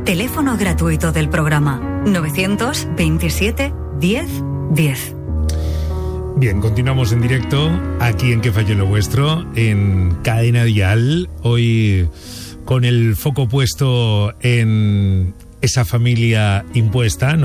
Teléfono gratuito del programa 927 10 10. Bien, continuamos en directo aquí en Que Falló Lo Vuestro, en Cadena Dial. Hoy con el foco puesto en esa familia impuesta, ¿no?